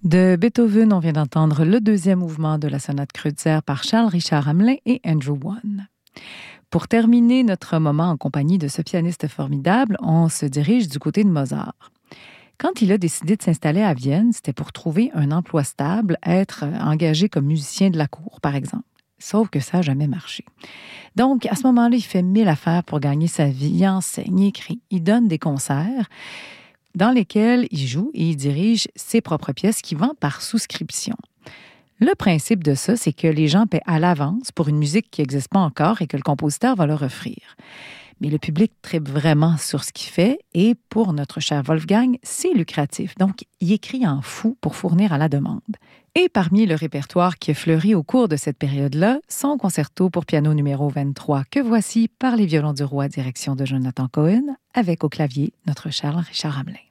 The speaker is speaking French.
De Beethoven, on vient d'entendre le deuxième mouvement de la sonate Kreutzer par Charles-Richard Hamelin et Andrew Won. Pour terminer notre moment en compagnie de ce pianiste formidable, on se dirige du côté de Mozart. Quand il a décidé de s'installer à Vienne, c'était pour trouver un emploi stable, être engagé comme musicien de la cour, par exemple. Sauf que ça n'a jamais marché. Donc, à ce moment-là, il fait 1000 affaires pour gagner sa vie. Il enseigne, il écrit, il donne des concerts dans lesquels il joue et il dirige ses propres pièces qu'il vend par souscription. Le principe de ça, c'est que les gens paient à l'avance pour une musique qui n'existe pas encore et que le compositeur va leur offrir. Mais le public tripe vraiment sur ce qu'il fait et pour notre cher Wolfgang, c'est lucratif. Donc, il écrit en fou pour fournir à la demande. Et parmi le répertoire qui a fleuri au cours de cette période-là, son concerto pour piano numéro 23 que voici par les violons du roi, direction de Jonathan Cohen, avec au clavier notre Charles-Richard Hamelin.